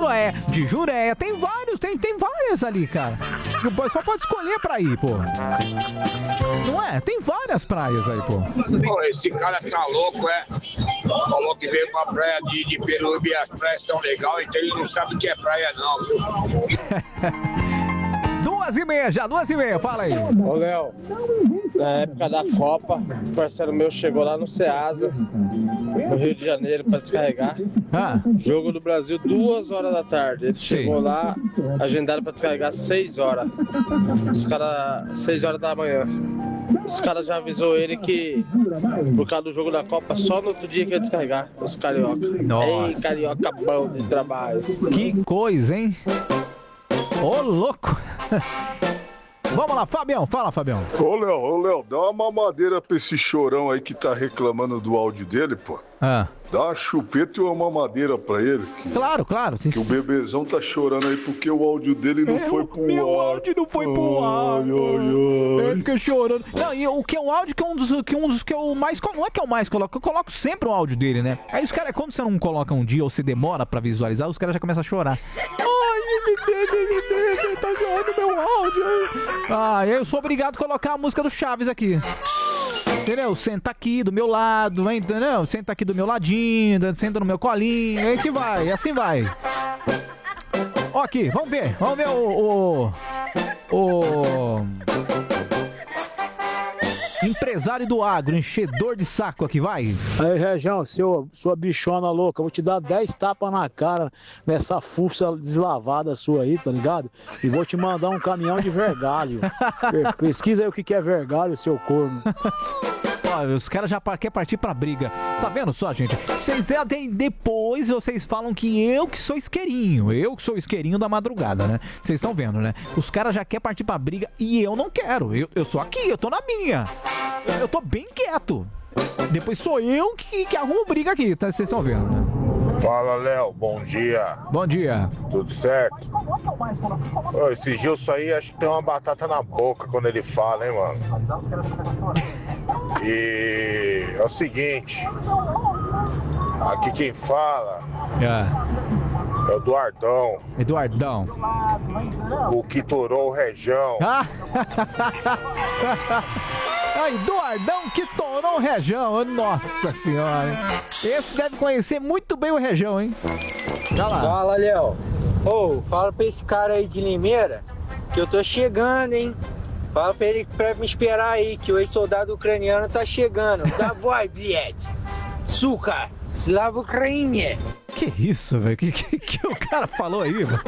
Siloé, de Jureia, tem vários, tem várias ali, cara. O pessoal pode escolher pra ir, pô. Não é? Tem várias praias aí, pô. Pô, esse cara tá louco, é? Falou que veio pra praia de Peruíbe e as praias são legais, então ele não sabe o que é praia, não, viu? 2h30 já, 2h30, fala aí. Ô, Léo, na época da Copa, o parceiro meu chegou lá no Ceasa, no Rio de Janeiro, pra descarregar. Jogo do Brasil, 2 horas da tarde. Ele chegou lá, agendado pra descarregar 6 horas. Os caras, 6 horas da manhã. Os caras já avisou ele que, por causa do jogo da Copa, só no outro dia que ia descarregar os carioca. Nossa. Ei, carioca bom de trabalho. Que coisa, hein? Ô, louco! Vamos lá, Fabião, fala, Fabião. Ô, Léo, dá uma mamadeira pra esse chorão aí que tá reclamando do áudio dele, pô. Dá uma chupeta e uma mamadeira pra ele. Claro. Que o bebezão tá chorando aí porque o áudio dele não foi pro ar. Meu áudio não foi pro ar. Ele fica chorando. Não, e o que é um áudio que é um dos que eu mais... Não é que eu mais coloco, eu coloco sempre o áudio dele, né? Aí os caras, quando você não coloca um dia ou você demora pra visualizar, os caras já começam a chorar. Ai, tá zoando meu áudio. Eu sou obrigado a colocar a música do Chaves aqui. Entendeu? Senta aqui do meu lado, entendeu? Senta aqui do meu ladinho, senta no meu colinho, aí que vai, assim vai. Ó aqui, vamos ver o empresário do agro, enchedor de saco aqui, vai. Aí, Região, sua bichona louca, eu vou te dar 10 tapas na cara nessa fuça deslavada sua aí, tá ligado? E vou te mandar um caminhão de vergalho. Pesquisa aí o que é vergalho, seu corno. Ó, os caras já querem partir pra briga. Tá vendo só, gente? Depois vocês falam que eu que sou isqueirinho. Eu que sou isqueirinho da madrugada, né? Vocês estão vendo, né? Os caras já querem partir pra briga e eu não quero. Eu sou aqui, eu tô na minha. Eu tô bem quieto. Depois sou eu que arrumo briga aqui, tá? Vocês estão vendo, né? Fala, Léo, bom dia. Bom dia. Tudo certo? Ô, esse Gilson aí, acho que tem uma batata na boca quando ele fala, hein, mano? E é o seguinte, aqui quem fala é o Eduardão. O que torou o Região. Eduardão que torou o Região. Nossa senhora, hein? Esse deve conhecer muito bem o Região, hein? Tá lá. Fala, Léo. Fala pra esse cara aí de Limeira que eu tô chegando, hein? Fala pra ele pra me esperar aí, que o ex-soldado ucraniano tá chegando. Давай, блядь! Сука! Slava Ucrânia! Que isso, velho? Que o cara falou aí, mano?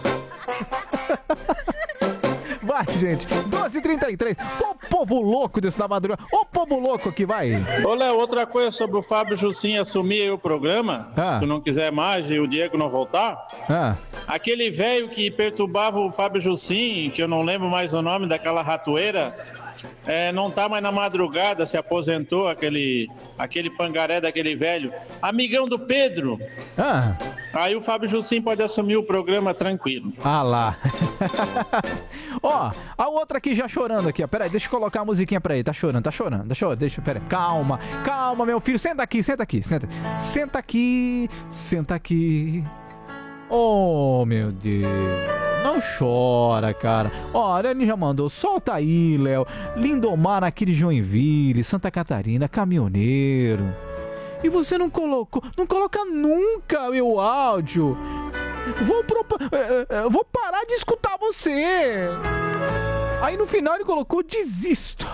Vai, gente. 12h33. Ô povo louco desse da madrugada. Ô povo louco aqui, vai. Ô, Léo, outra coisa sobre o Fábio Jussim assumir aí o programa. Se tu não quiser mais e o Diego não voltar. Aquele velho que perturbava o Fábio Jussim, que eu não lembro mais o nome daquela ratoeira, não tá mais na madrugada, se aposentou, aquele pangaré daquele velho. Amigão do Pedro. Aí o Fábio Jussim pode assumir o programa tranquilo. Ah lá. Ó, a outra aqui já chorando aqui, ó. Peraí, deixa eu colocar a musiquinha pra ele. Tá chorando. Deixa, peraí. Calma, meu filho. Senta aqui. Oh, meu Deus. Não chora, cara. Olha, ele já mandou. Solta aí, Léo. Lindomar aqui de Joinville, Santa Catarina, caminhoneiro. E você não colocou. Não coloca nunca meu áudio. Vou parar de escutar você. Aí no final ele colocou desisto.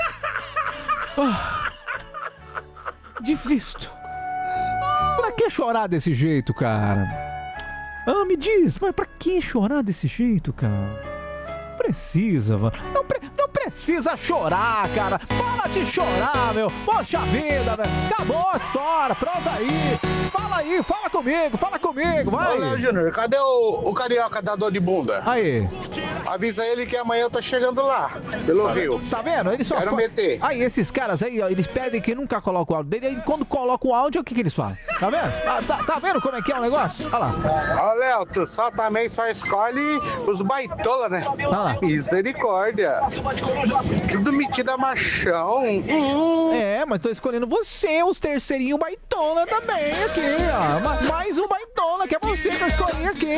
Desisto. Pra que chorar desse jeito, cara? Me diz, mas pra que chorar desse jeito, cara? Precisa, mano. Não precisa chorar, cara. Para de chorar, meu. Poxa vida, velho. Acabou a história. Pronto aí. Fala comigo, vai. Ô, Léo Júnior, cadê o carioca da dor de bunda? Aí. Avisa ele que amanhã eu tô chegando lá, pelo Rio. Tá vendo? Ele só Quero meter. Aí, esses caras aí, ó, eles pedem que nunca coloca o áudio dele. Aí, quando coloca o áudio, o que eles falam? Tá vendo? Tá vendo como é que é o negócio? Olha lá. Ó, Léo, tu só escolhe os baitola, né? Olha lá. Misericórdia. Tudo metido a machão. Mas tô escolhendo você, os terceirinhos baitola também aqui, ó. Mais um baitola que é você que eu escolhi aqui.